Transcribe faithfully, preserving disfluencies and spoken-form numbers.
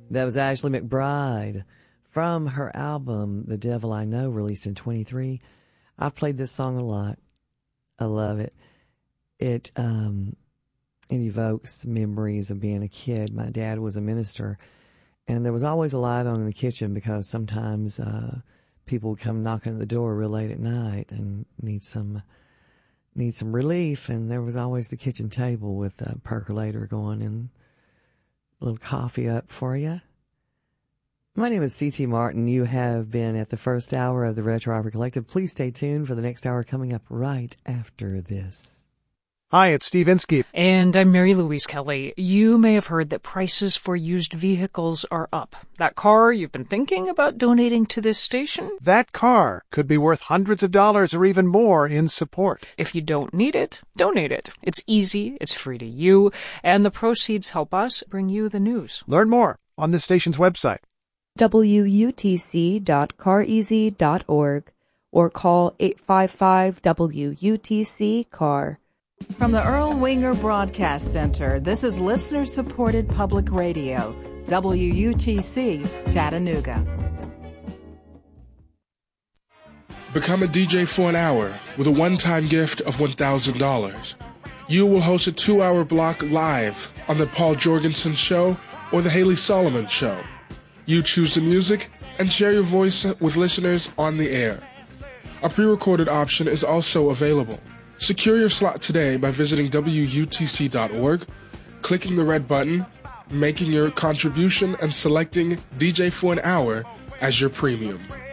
That was Ashley McBryde from her album The Devil I Know, released in twenty-three. I've played this song a lot. I love it. It um, it evokes memories of being a kid. My dad was a minister, and there was always a light on in the kitchen because sometimes uh, people would come knocking at the door real late at night and need some need some relief, and there was always the kitchen table with a percolator going and a little coffee up for you. My name is C T Martin. You have been at the first hour of the Retro Opera Collective. Please stay tuned for the next hour coming up right after this. Hi, it's Steve Inskeep. And I'm Mary Louise Kelly. You may have heard that prices for used vehicles are up. That car you've been thinking about donating to this station? That car could be worth hundreds of dollars or even more in support. If you don't need it, donate it. It's easy, it's free to you, and the proceeds help us bring you the news. Learn more on this station's website, W U T C dot car easy dot org, or call eight five five W U T C C A R. From the Earl Winger Broadcast Center, this is listener-supported public radio, W U T C, Chattanooga. Become a D J for an hour with a one-time gift of one thousand dollars. You will host a two-hour block live on the Paul Jorgensen Show or the Haley Solomon Show. You choose the music and share your voice with listeners on the air. A pre-recorded option is also available. Secure your slot today by visiting W U T C dot org, clicking the red button, making your contribution, and selecting D J for an hour as your premium.